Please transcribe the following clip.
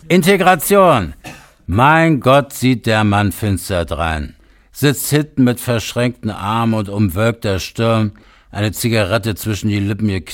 Integration. Mein Gott, sieht der Mann finster drein. Sitzt hinten mit verschränkten Armen und umwölkter Stirn, eine Zigarette zwischen die Lippen